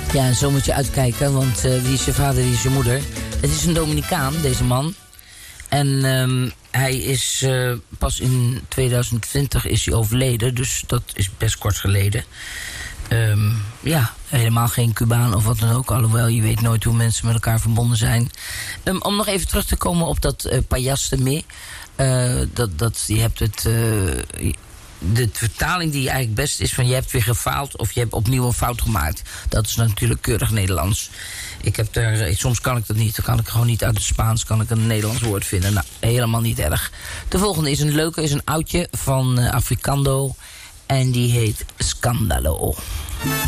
Ja, en zo moet je uitkijken, want wie is je vader, wie is je moeder? Het is een Dominicaan, deze man. En hij is pas in 2020 is hij overleden, dus dat is best kort geleden. Ja, helemaal geen Cubaan of wat dan ook. Alhoewel, je weet nooit hoe mensen met elkaar verbonden zijn. Om nog even terug te komen op dat Payaste Me. Je hebt het... de vertaling die eigenlijk best is van je hebt weer gefaald of je hebt opnieuw een fout gemaakt. Dat is natuurlijk keurig Nederlands. Soms kan ik dat niet. Dan kan ik gewoon niet uit het Spaans kan ik een Nederlands woord vinden. Nou, helemaal niet erg. De volgende is een leuke, is een oudje van Africando. En die heet Scandalo.